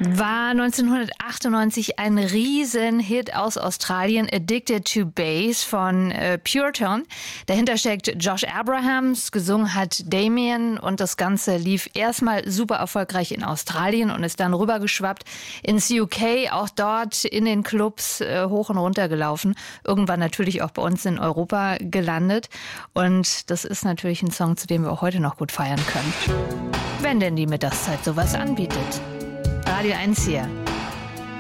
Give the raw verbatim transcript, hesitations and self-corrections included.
War neunzehnhundertachtundneunzig ein Riesenhit aus Australien, Addicted to Bass von äh, Pureton. Dahinter steckt Josh Abrahams, gesungen hat Damien und das Ganze lief erstmal super erfolgreich in Australien und ist dann rübergeschwappt ins U K, auch dort in den Clubs äh, hoch und runter gelaufen. Irgendwann natürlich auch bei uns in Europa gelandet und das ist natürlich ein Song, zu dem wir auch heute noch gut feiern können. Wenn denn die Mittagszeit sowas anbietet. Radio eins hier.